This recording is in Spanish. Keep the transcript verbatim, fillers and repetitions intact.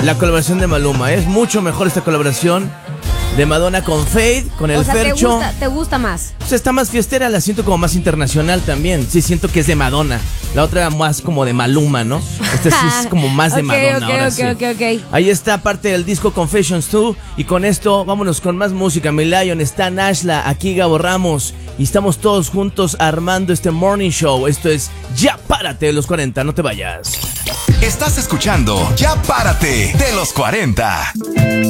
la colaboración de Maluma. Es mucho mejor esta colaboración de Madonna con Fade, con el O sea, Fercho. ¿te gusta, te gusta más? O sea, está más fiestera, la siento como más internacional también. Sí, siento que es de Madonna. La otra más como de Maluma, ¿no? Esta sí es como más de Ok, Madonna. ok, ahora ok, sí. ok, ok. Ahí está parte del disco Confessions dos. Y con esto vámonos con más música. Mi Lion, está Nashla, aquí Gabo Ramos. Y estamos todos juntos armando este morning show. Esto es Ya Párate de los cuarenta, no te vayas. Estás escuchando Ya Párate de los cuarenta.